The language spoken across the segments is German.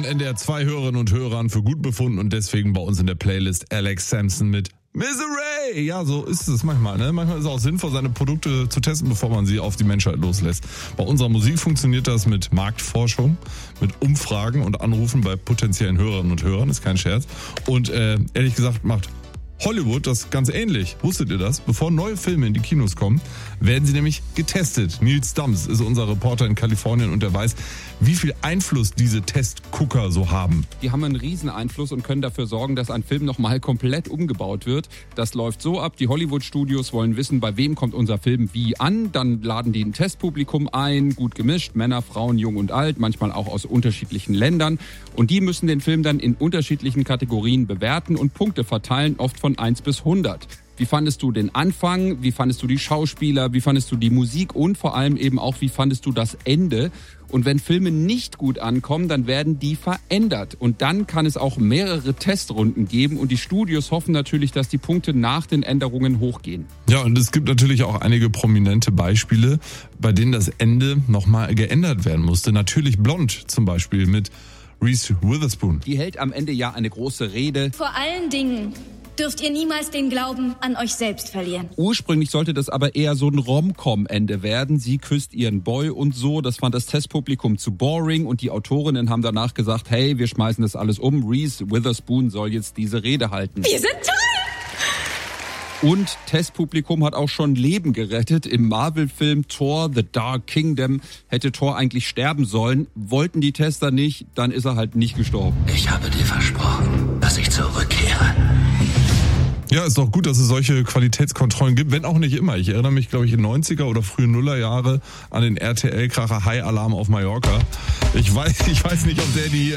von NDR 2 Hörerinnen und Hörern für gut befunden und deswegen bei uns in der Playlist Alex Sampson mit Misery. Ja, so ist es manchmal. Ne? Manchmal ist es auch sinnvoll, seine Produkte zu testen, bevor man sie auf die Menschheit loslässt. Bei unserer Musik funktioniert das mit Marktforschung, mit Umfragen und Anrufen bei potenziellen Hörerinnen und Hörern. Ist kein Scherz. Und ehrlich gesagt macht Hollywood das ganz ähnlich. Wusstet ihr das? Bevor neue Filme in die Kinos kommen, werden sie nämlich getestet. Nils Dams ist unser Reporter in Kalifornien und der weiß, wie viel Einfluss diese Testgucker so haben. Die haben einen riesen Einfluss und können dafür sorgen, dass ein Film nochmal komplett umgebaut wird. Das läuft so ab, die Hollywood-Studios wollen wissen, bei wem kommt unser Film wie an. Dann laden die ein Testpublikum ein, gut gemischt, Männer, Frauen, jung und alt, manchmal auch aus unterschiedlichen Ländern. Und die müssen den Film dann in unterschiedlichen Kategorien bewerten und Punkte verteilen, oft von 1 bis 100. Wie fandest du den Anfang? Wie fandest du die Schauspieler? Wie fandest du die Musik? Und vor allem eben auch, wie fandest du das Ende? Und wenn Filme nicht gut ankommen, dann werden die verändert. Und dann kann es auch mehrere Testrunden geben. Und die Studios hoffen natürlich, dass die Punkte nach den Änderungen hochgehen. Ja, und es gibt natürlich auch einige prominente Beispiele, bei denen das Ende nochmal geändert werden musste. Natürlich Blond zum Beispiel mit Reese Witherspoon. Die hält am Ende ja eine große Rede. Vor allen Dingen dürft ihr niemals den Glauben an euch selbst verlieren. Ursprünglich sollte das aber eher so ein Rom-Com-Ende werden. Sie küsst ihren Boy und so. Das fand das Testpublikum zu boring und die Autorinnen haben danach gesagt, hey, wir schmeißen das alles um. Reese Witherspoon soll jetzt diese Rede halten. Wir sind toll! Und Testpublikum hat auch schon Leben gerettet. Im Marvel-Film Thor: The Dark Kingdom hätte Thor eigentlich sterben sollen. Wollten die Tester nicht, dann ist er halt nicht gestorben. Ich habe dir versprochen, dass ich zurückkehre. Ja, ist doch gut, dass es solche Qualitätskontrollen gibt, wenn auch nicht immer. Ich erinnere mich, glaube ich, in 90er oder frühen Nullerjahre an den RTL-Kracher High Alarm auf Mallorca. Ich weiß nicht, ob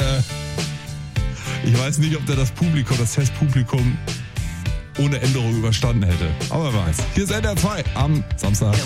der das Testpublikum ohne Änderung überstanden hätte. Aber wer weiß. Hier ist NDR 2 am Samstag.